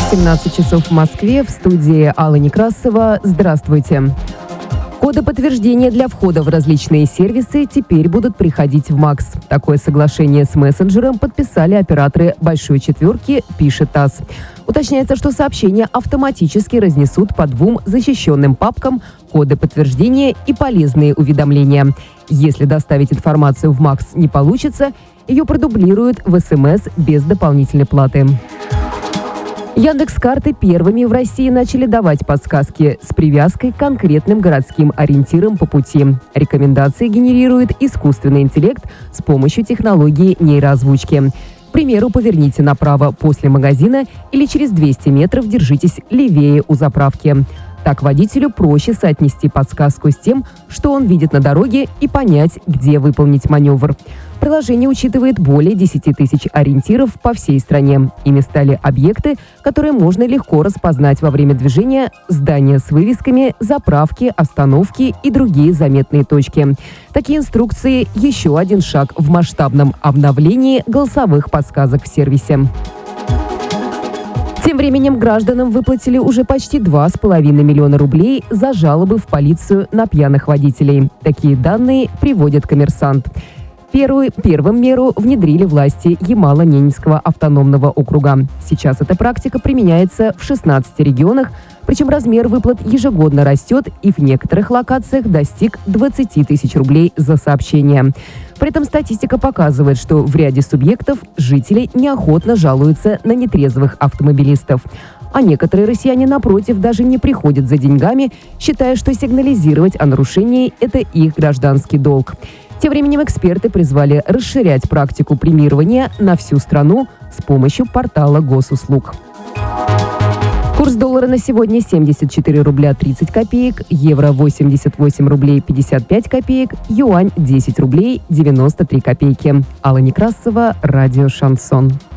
17 часов в Москве. В студии Алла Некрасова. Здравствуйте. Коды подтверждения для входа в различные сервисы теперь будут приходить в МАКС. Такое соглашение с мессенджером подписали операторы «Большой четверки», пишет ТАСС. Уточняется, что сообщения автоматически разнесут по двум защищенным папкам коды подтверждения и полезные уведомления. Если доставить информацию в МАКС не получится, ее продублируют в СМС без дополнительной платы. Яндекс.Карты первыми в России начали давать подсказки с привязкой к конкретным городским ориентирам по пути. Рекомендации генерирует искусственный интеллект с помощью технологии нейроозвучки. К примеру, поверните направо после магазина или через 200 метров держитесь левее у заправки. Так водителю проще соотнести подсказку с тем, что он видит на дороге, и понять, где выполнить маневр. Приложение учитывает более 10 тысяч ориентиров по всей стране. Ими стали объекты, которые можно легко распознать во время движения, здания с вывесками, заправки, остановки и другие заметные точки. Такие инструкции – еще один шаг в масштабном обновлении голосовых подсказок в сервисе. Тем временем гражданам выплатили уже почти 2,5 миллиона рублей за жалобы в полицию на пьяных водителей. Такие данные приводит «Коммерсант». Первым меру внедрили власти Ямало-Ненецкого автономного округа. Сейчас эта практика применяется в 16 регионах, причем размер выплат ежегодно растет и в некоторых локациях достиг 20 тысяч рублей за сообщение. При этом статистика показывает, что в ряде субъектов жители неохотно жалуются на нетрезвых автомобилистов. А некоторые россияне, напротив, даже не приходят за деньгами, считая, что сигнализировать о нарушении – это их гражданский долг. Тем временем эксперты призвали расширять практику премирования на всю страну с помощью портала госуслуг. Курс доллара на сегодня 74 рубля 30 копеек, евро 88 рублей 55 копеек, юань 10 рублей 93 копейки. Алла Некрасова, радио «Шансон».